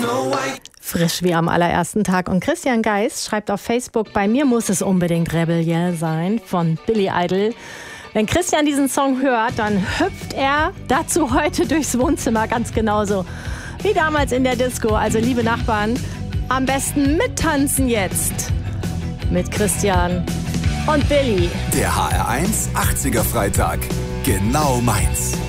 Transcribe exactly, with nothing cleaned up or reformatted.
Frisch wie am allerersten Tag. Und Christian Geist schreibt auf Facebook, bei mir muss es unbedingt Rebel sein von Billy Idol. Wenn Christian diesen Song hört, dann hüpft er dazu heute durchs Wohnzimmer ganz genauso wie damals in der Disco. Also liebe Nachbarn, am besten mittanzen jetzt mit Christian und Billy. Der H R eins achtziger Freitag. Genau meins.